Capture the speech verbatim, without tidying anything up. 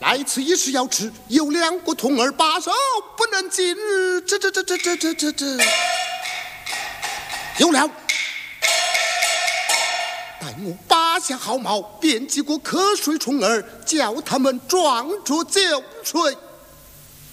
在此一时要吃，有两个童儿把守，不能今日。这这这这这这这这，有了！待我拔下毫毛，编辑过瞌睡虫儿，叫他们装着就睡。